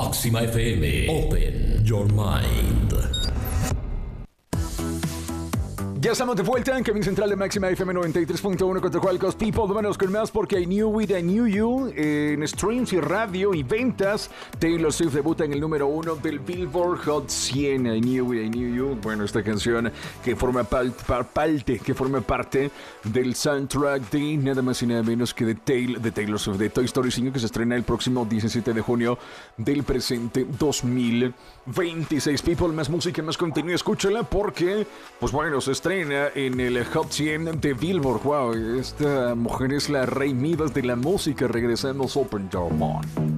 Máxima FM. Open your mind. Ya estamos de vuelta en Camino Central de Máxima FM 93.1 contra Qualcomm People. Vámonos con más porque I Knew It, I Knew You en streams y radio y ventas. Taylor Swift debuta en el número 1 del Billboard Hot 100. I Knew It, I Knew You. Bueno, esta canción que forma parte del soundtrack de nada más y nada menos que de Taylor Swift, de Toy Story 5, que se estrena el próximo 17 de junio del presente 2026. People, más música, más contenido. Escúchala porque, pues bueno, se estrena en el Hot 100 de Billboard. Wow, esta mujer es la rey Midas de la música. Regresamos, Open Your Mind.